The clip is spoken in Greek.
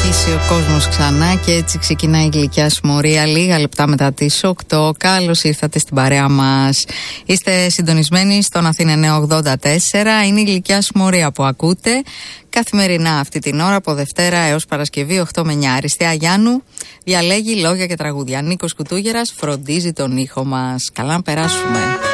αρχίσει ο κόσμος ξανά και έτσι ξεκινάει η γλυκιά συμμορία λίγα λεπτά μετά τις 8. Καλώς ήρθατε στην παρέα μας. Είστε συντονισμένοι στον Αθήνα 984. Είναι η γλυκιά συμμορία που ακούτε καθημερινά αυτή την ώρα από Δευτέρα έως Παρασκευή 8 με 9. Αριστεία Γιάννου διαλέγει λόγια και τραγούδια. Νίκος Κουτούγερας φροντίζει τον ήχο μας. Καλά να περάσουμε.